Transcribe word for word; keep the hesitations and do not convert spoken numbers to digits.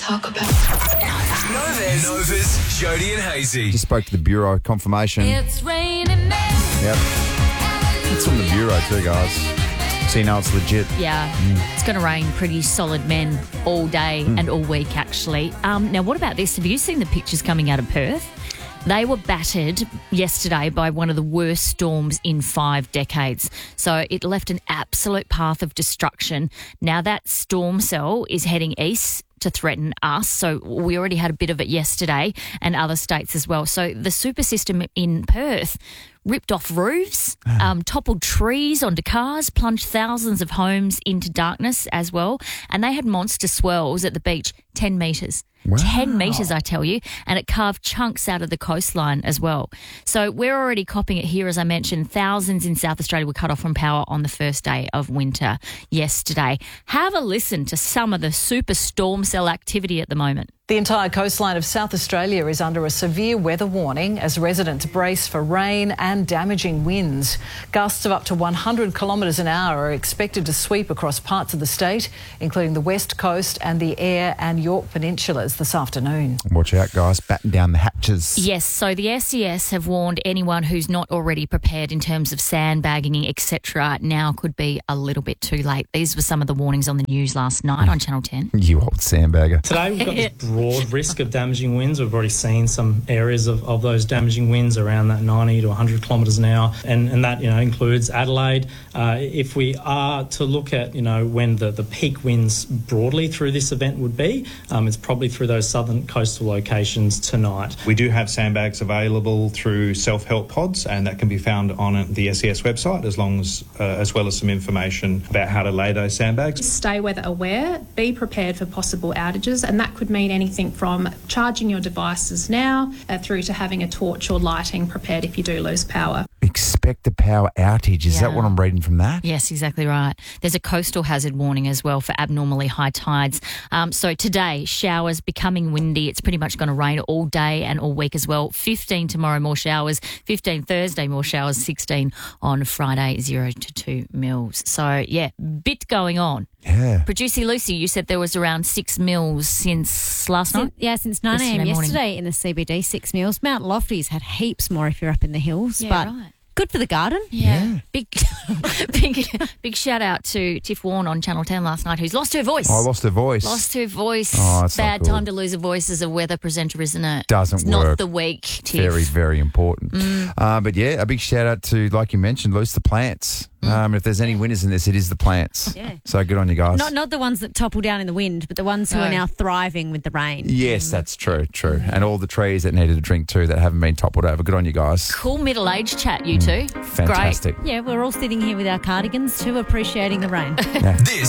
talk about. Nova's, Nova's Jody and Hazy. Just spoke to the Bureau confirmation. It's raining men. Yep. It's from the Bureau too, guys. So you know it's legit. Yeah, mm. It's going to rain pretty solid men all day mm. and all week, actually. Um, now, what about this? Have you seen the pictures coming out of Perth? They were battered yesterday by one of the worst storms in five decades. So it left an absolute path of destruction. Now that storm cell is heading east to threaten us. So we already had a bit of it yesterday and other states as well. So the super system in Perth ripped off roofs, um, toppled trees onto cars, plunged thousands of homes into darkness as well. And they had monster swells at the beach, ten metres. Wow. ten metres, I tell you, and it carved chunks out of the coastline as well. So we're already copping it here, as I mentioned. Thousands in South Australia were cut off from power on the first day of winter yesterday. Have a listen to some of the super storm cell activity at the moment. The entire coastline of South Australia is under a severe weather warning as residents brace for rain and damaging winds. Gusts of up to one hundred kilometres an hour are expected to sweep across parts of the state, including the West Coast and the Eyre and York Peninsulas this afternoon. Watch out, guys. Batten down the hatches. Yes, so the S E S have warned anyone who's not already prepared in terms of sandbagging, et cetera, now could be a little bit too late. These were some of the warnings on the news last night on Channel ten. You old sandbagger. Today we've got this broad risk of damaging winds. We've already seen some areas of, of those damaging winds around that ninety to one hundred kilometres an hour, and, and that, you know, includes Adelaide. Uh, if we are to look at, you know, when the, the peak winds broadly through this event would be, um, it's probably through those southern coastal locations tonight. We do have sandbags available through self-help pods, and that can be found on the S E S website, as long as uh, as well as some information about how to lay those sandbags. Stay weather aware, be prepared for possible outages, and that could mean anything from charging your devices now uh, through to having a torch or lighting prepared if you do lose power. Expect a power outage. Is Yeah. that what I'm reading from that? Yes, exactly right. There's a coastal hazard warning as well for abnormally high tides. Um, so today, showers becoming windy. It's pretty much going to rain all day and all week as well. fifteen tomorrow, more showers. fifteen Thursday, more showers. sixteen on Friday, zero to two mils. So, yeah, bit going on. Yeah. Producer Lucy, you said there was around six mils since last night? Since, yeah, since nine a.m. Yesterday morning. yesterday in the C B D, six mils. Mount Lofty's had heaps more if you're up in the hills. Yeah, but right. Good for the garden. Yeah. Yeah. Big, big, big shout out to Tiff Warren on Channel ten last night, who's lost her voice. Oh, I lost her voice. Lost her voice. Oh, that's not Bad good. time to lose a voice as a weather presenter, isn't it? Doesn't it's work. Not the week, Tiff. Very, very important. Mm. Uh, but yeah, a big shout out to, like you mentioned, Luce, the plants. Mm. Um, if there's any winners in this, it is the plants. Yeah. So good on you guys. Not not the ones that topple down in the wind, but the ones who No. are now thriving with the rain. Yes, that's true, true. And all the trees that needed a drink too that haven't been toppled over. Good on you guys. Cool middle-aged chat, you two. Fantastic. Yeah, we're all sitting here with our cardigans too, appreciating the rain. Yeah. This